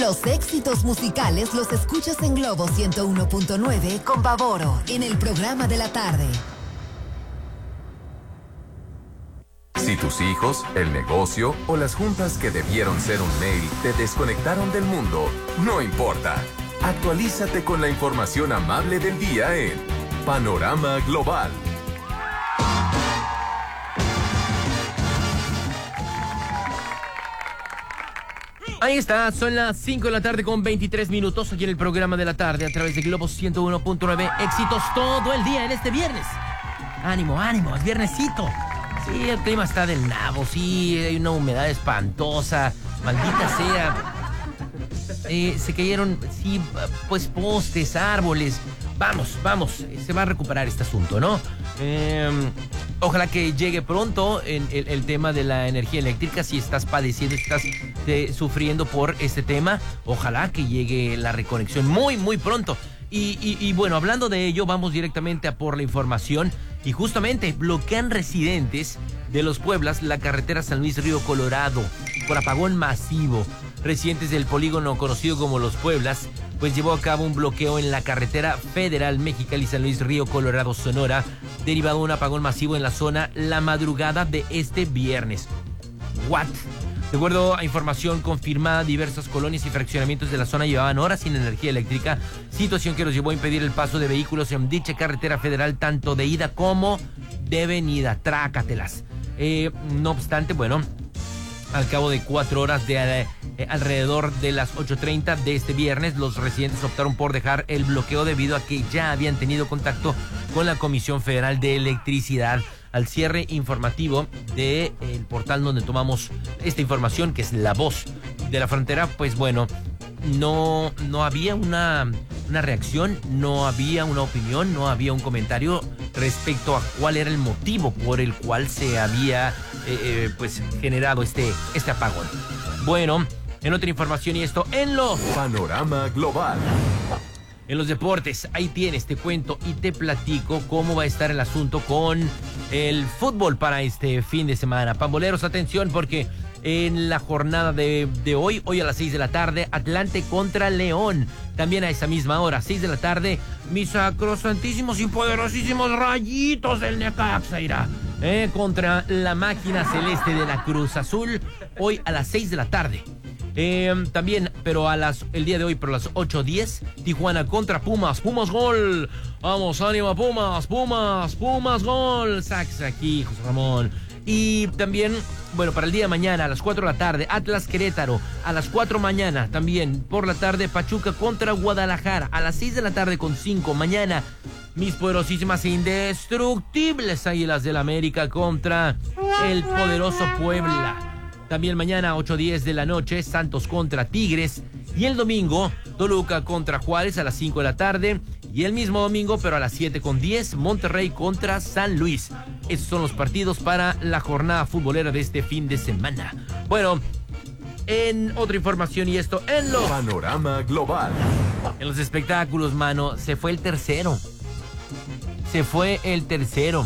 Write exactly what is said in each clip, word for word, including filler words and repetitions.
Los éxitos musicales los escuchas en Globo ciento uno punto nueve con Pavoro en el programa de la tarde. Si tus hijos, el negocio o las juntas que debieron ser un mail te desconectaron del mundo, no importa. Actualízate con la información amable del día en Panorama Global. Ahí está, son las cinco de la tarde con veintitrés minutos aquí en el programa de la tarde a través de Globo ciento uno punto nueve. Éxitos todo el día en este viernes. Ánimo, ánimo, es viernesito. Sí, el clima está del nabo, sí, hay una humedad espantosa, maldita sea. Eh, se cayeron, sí, pues postes, árboles. Vamos, vamos, se va a recuperar este asunto, ¿no? Eh, ojalá que llegue pronto en el, el tema de la energía eléctrica. Si estás padeciendo, si estás eh, sufriendo por este tema, ojalá que llegue la reconexión muy, muy pronto. Y, y, y bueno, hablando de ello, vamos directamente a por la información. Y justamente bloquean residentes de Los Pueblas la carretera San Luis Río Colorado por apagón masivo. Residentes del polígono conocido como Los Pueblas, pues llevó a cabo un bloqueo en la carretera federal Mexicali San Luis Río Colorado Sonora, derivado de un apagón masivo en la zona la madrugada de este viernes. ¿What? De acuerdo a información confirmada, diversas colonias y fraccionamientos de la zona llevaban horas sin energía eléctrica, situación que los llevó a impedir el paso de vehículos en dicha carretera federal, tanto de ida como de venida. Trácatelas. Eh, no obstante, bueno, al cabo de cuatro horas de eh, alrededor de las ocho treinta de este viernes, los residentes optaron por dejar el bloqueo debido a que ya habían tenido contacto con la Comisión Federal de Electricidad. Al cierre informativo del portal donde tomamos esta información, que es La Voz de la Frontera, pues bueno, no, no había una, una reacción, no había una opinión, no había un comentario respecto a cuál era el motivo por el cual se había eh, eh, pues generado este, este apagón. Bueno, en otra información y esto en los... Panorama Global. En los deportes, ahí tienes, te cuento y te platico cómo va a estar el asunto con el fútbol para este fin de semana. Pamboleros, atención, porque en la jornada de, de hoy, hoy a las seis de la tarde, Atlante contra León. También a esa misma hora, seis de la tarde, mis sacrosantísimos y poderosísimos Rayitos del Necaxa irá eh, contra la máquina celeste de la Cruz Azul, hoy a las seis de la tarde. Eh, también, pero a las el día de hoy, pero a las ocho diez, Tijuana contra Pumas. Pumas gol. Vamos, ánimo, Pumas, Pumas, Pumas gol. Sax aquí, José Ramón. Y también, bueno, para el día de mañana a las cuatro de la tarde, Atlas Querétaro. A las cuatro mañana, también por la tarde, Pachuca contra Guadalajara. A las seis de la tarde con cinco mañana, mis poderosísimas e indestructibles Águilas del América contra el poderoso Puebla. También mañana a ocho diez de la noche, Santos contra Tigres. Y el domingo, Toluca contra Juárez a las cinco de la tarde. Y el mismo domingo, pero a las siete con diez, Monterrey contra San Luis. Estos son los partidos para la jornada futbolera de este fin de semana. Bueno, en otra información y esto en los... Panorama Global. En los espectáculos, mano, se fue el tercero. Se fue el tercero.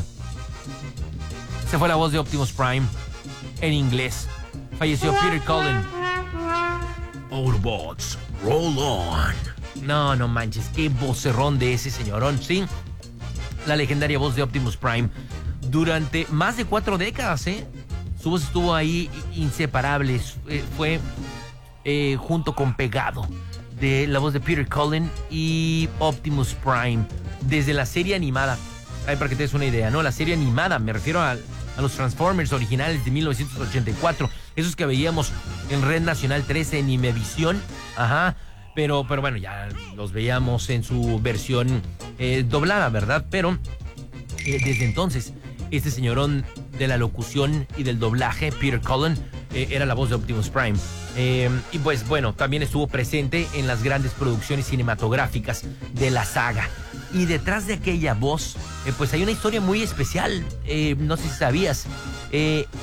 Se fue la voz de Optimus Prime en inglés. Falleció Peter Cullen. Autobots, roll on. No, no manches, qué vocerrón de ese señorón, ¿sí? La legendaria voz de Optimus Prime durante más de cuatro décadas, ¿eh? Su voz estuvo ahí inseparable, eh, fue eh, junto con pegado de la voz de Peter Cullen y Optimus Prime desde la serie animada. Ay, para que te des una idea, ¿no? La serie animada, me refiero a, a los Transformers originales de mil novecientos ochenta y cuatro, esos que veíamos en Red Nacional trece en Imevisión, ajá, pero, pero bueno, ya los veíamos en su versión eh, doblada, ¿verdad? Pero eh, desde entonces, este señorón de la locución y del doblaje, Peter Cullen, eh, era la voz de Optimus Prime. Eh, y pues bueno, también estuvo presente en las grandes producciones cinematográficas de la saga. Y detrás de aquella voz, eh, pues hay una historia muy especial. Eh, no sé si sabías. Eh,